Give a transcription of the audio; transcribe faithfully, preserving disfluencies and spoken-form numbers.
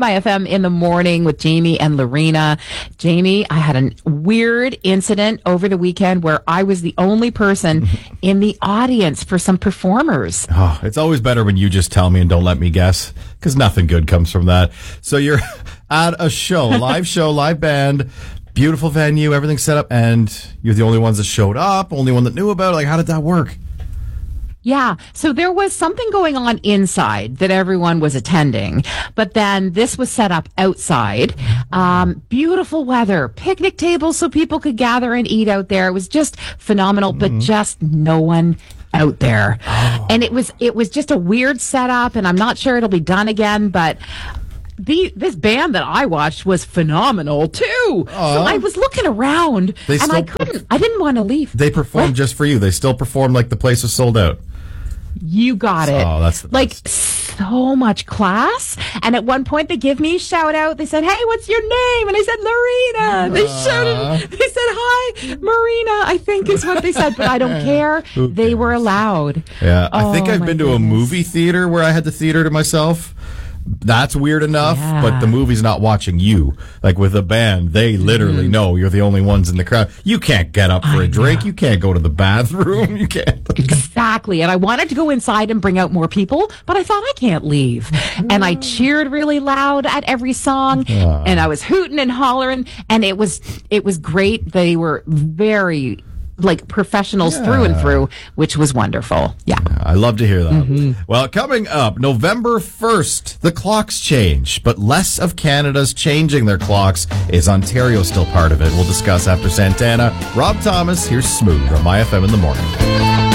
My F M in the morning with Jamie and Lorena. Jamie, I had a weird incident over the weekend where I was the only person in the audience for some performers. Oh, it's always better when you just tell me and don't let me guess, because nothing good comes from that. So you're at a show, live show, live band, beautiful venue, everything set up, and you're the only ones that showed up, only one that knew about it. Like, how did that work? Yeah. So there was something going on inside that everyone was attending, but then this was set up outside. Um, beautiful weather, picnic tables so people could gather and eat out there. It was just phenomenal, but just no one out there. Oh. And it was, it was just a weird setup, and I'm not sure it'll be done again, but The, this band that I watched was phenomenal too. Uh, so I was looking around and still, I couldn't, I didn't want to leave. They performed what? Just for you. They still performed like the place was sold out. You got it. Oh, that's the like best. So much class. And at one point they give me a shout out. They said, "Hey, what's your name?" And I said, "Lorena." They uh, shouted, they said, "Hi, Marina," I think is what they said, but I don't care. They were allowed. Yeah. Oh, I think I've been goodness. to a movie theater where I had the theater to myself. That's weird enough, yeah. but the movie's not watching you. Like with a band, they literally mm. know you're the only ones in the crowd. You can't get up for I a drink. know. You can't go to the bathroom. You can't. Exactly. And I wanted to go inside and bring out more people, but I thought I can't leave. And I cheered really loud at every song, uh. and I was hooting and hollering, and it was it was great. They were very like professionals yeah. through and through, which was wonderful. Yeah. I love to hear that. Mm-hmm. Well, coming up, November first, the clocks change, but less of Canada's changing their clocks. Is Ontario still part of it? We'll discuss after Santana. Rob Thomas, here's Smooth on My F M in the morning.